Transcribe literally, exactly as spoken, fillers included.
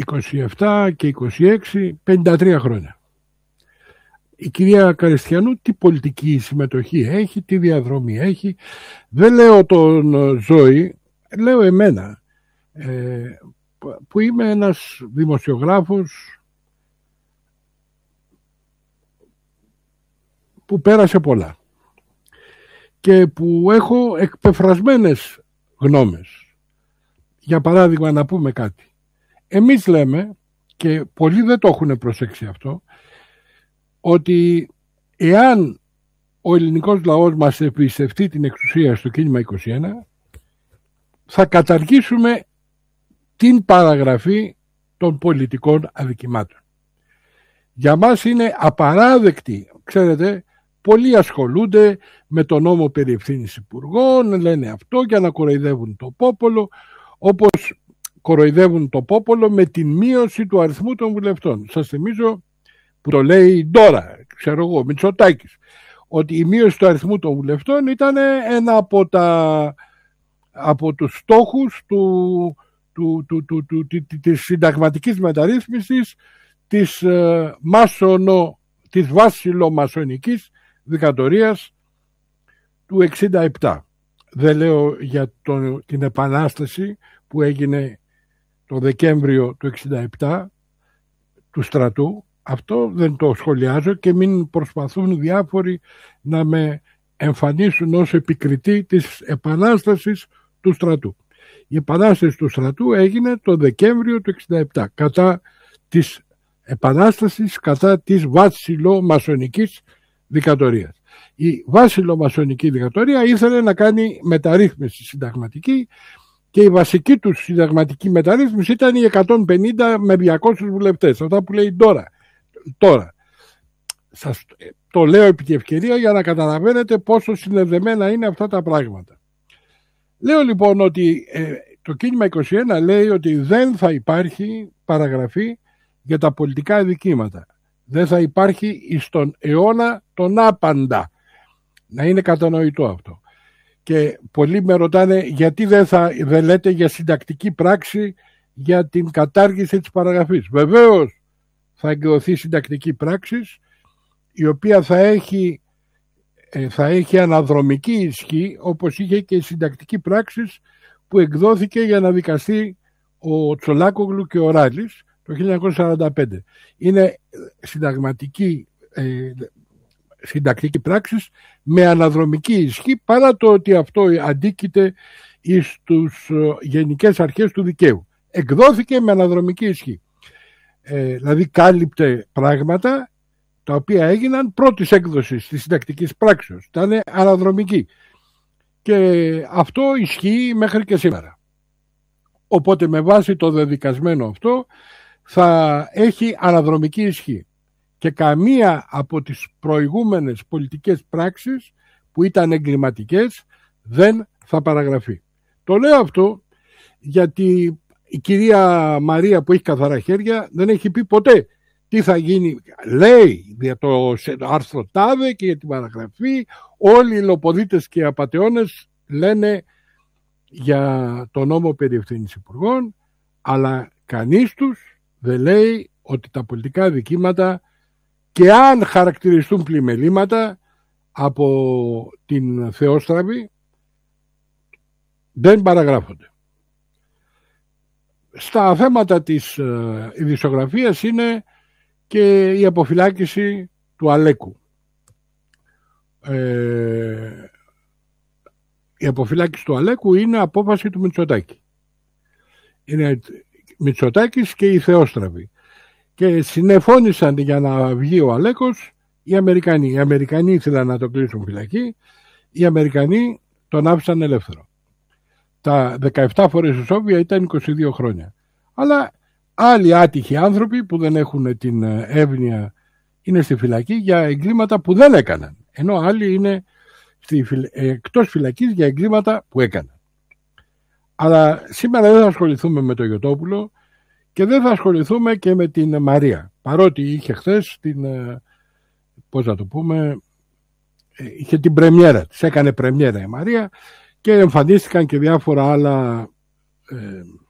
είκοσι επτά και είκοσι έξι, πενήντα τρία χρόνια. Η κυρία Καριστιανού τι πολιτική συμμετοχή έχει, τι διαδρομή έχει. Δεν λέω τον Ζώη, λέω εμένα, ε, που είμαι ένας δημοσιογράφος που πέρασε πολλά και που έχω εκπεφρασμένες γνώμες. Για παράδειγμα, να πούμε κάτι. Εμείς λέμε, και πολλοί δεν το έχουν προσέξει αυτό, ότι εάν ο ελληνικός λαός μας εμπιστευτεί την εξουσία στο κίνημα είκοσι ένα, θα καταργήσουμε την παραγραφή των πολιτικών αδικημάτων. Για μας είναι απαράδεκτη, ξέρετε, πολλοί ασχολούνται με τον νόμο περί ευθύνης υπουργών, λένε αυτό για να κοροϊδεύουν το πόπολο, όπως κοροϊδεύουν το πόπολο με την μείωση του αριθμού των βουλευτών. Σας θυμίζω που το λέει τώρα, ξέρω εγώ, Μητσοτάκης, ότι η μείωση του αριθμού των βουλευτών ήταν ένα από, τα, από τους στόχους του, του, του, του, του, του, της συνταγματικής μεταρρύθμισης της, ε, μάσονο, της βασιλομασονικής δικατορίας του εξήντα επτά. Δεν λέω για το, την επανάσταση που έγινε το Δεκέμβριο του εξήντα επτά του στρατού. Αυτό δεν το σχολιάζω και μην προσπαθούν διάφοροι να με εμφανίσουν ως επικριτή της επανάστασης του στρατού. Η επανάσταση του στρατού έγινε το Δεκέμβριο του εξήντα επτά κατά της επανάστασης κατά της βασιλομασονικής δικατορίας. Η βασιλομασονική δικατορία ήθελε να κάνει μεταρρύθμιση συνταγματική και η βασική του συνταγματική μεταρρύθμιση ήταν οι εκατόν πενήντα με διακόσιους βουλευτές. Αυτά που λέει τώρα. Τώρα. Σας το λέω επί τη ευκαιρία για να καταλαβαίνετε πόσο συνδεδεμένα είναι αυτά τα πράγματα. Λέω λοιπόν ότι ε, το κίνημα είκοσι ένα λέει ότι δεν θα υπάρχει παραγραφή για τα πολιτικά αδικήματα. Δεν θα υπάρχει στον αιώνα τον άπαντα. Να είναι κατανοητό αυτό. Και πολλοί με ρωτάνε γιατί δεν, θα, δεν λέτε για συντακτική πράξη για την κατάργηση της παραγραφής. Βεβαίως θα εκδοθεί συντακτική πράξη η οποία θα έχει, θα έχει αναδρομική ισχύ, όπως είχε και η συντακτική πράξη που εκδόθηκε για να δικαστεί ο Τσολάκογλου και ο Ράλης το χίλια εννιακόσια σαράντα πέντε. Είναι συνταγματική ε, συντακτική πράξη με αναδρομική ισχύ, παρά το ότι αυτό αντίκειται στους γενικές αρχές του δικαίου. Εκδόθηκε με αναδρομική ισχύ. Ε, δηλαδή κάλυπτε πράγματα τα οποία έγιναν πρώτης έκδοσης της συντακτικής πράξεως. Ήταν αναδρομική. Και αυτό ισχύει μέχρι και σήμερα. Οπότε με βάση το δεδικασμένο αυτό θα έχει αναδρομική ισχύ. Και καμία από τις προηγούμενες πολιτικές πράξεις που ήταν εγκληματικές δεν θα παραγραφεί. Το λέω αυτό γιατί η κυρία Μαρία που έχει καθαρά χέρια δεν έχει πει ποτέ τι θα γίνει. Λέει για το άρθρο τάδε και για την παραγραφή. Όλοι οι λοποδίτες και οι απατεώνες λένε για το νόμο περί ευθύνης υπουργών, αλλά κανείς τους δεν λέει ότι τα πολιτικά δικήματα, και αν χαρακτηριστούν πλημελήματα από την Θεόστραβη, δεν παραγράφονται. Στα θέματα της ε, ειδησιογραφίας είναι και η αποφυλάκηση του Αλέκου. Ε, η αποφυλάκηση του Αλέκου είναι απόφαση του Μητσοτάκη. Είναι Μητσοτάκης και η Θεόστραβη. Και συνεφώνησαν για να βγει ο Αλέκος οι Αμερικανοί. Οι Αμερικανοί ήθελαν να τον κλείσουν φυλακή, οι Αμερικανοί τον άφησαν ελεύθερο. Τα δεκαεπτά φορές ισόβια ήταν είκοσι δύο χρόνια. Αλλά άλλοι άτυχοι άνθρωποι που δεν έχουν την εύνοια είναι στη φυλακή για εγκλήματα που δεν έκαναν. Ενώ άλλοι είναι στη, εκτός φυλακής για εγκλήματα που έκαναν. Αλλά σήμερα δεν θα ασχοληθούμε με το Γιωτόπουλο και δεν θα ασχοληθούμε και με την Μαρία. Παρότι είχε χθες την, πώς να το πούμε, είχε την πρεμιέρα της. Έκανε πρεμιέρα η Μαρία και εμφανίστηκαν και διάφορα άλλα ε,